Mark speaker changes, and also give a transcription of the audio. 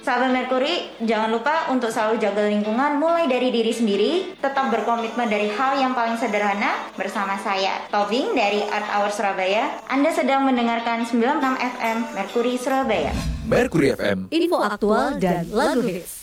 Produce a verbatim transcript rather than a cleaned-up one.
Speaker 1: Sahabat Merkuri, jangan lupa untuk selalu jaga lingkungan mulai dari diri sendiri, tetap berkomitmen dari hal yang paling sederhana. Bersama saya, Tobing dari Art Hour Surabaya. Anda sedang mendengarkan sembilan puluh enam F M Merkuri Surabaya.
Speaker 2: Merkuri F M,
Speaker 3: info aktual dan lagu hits.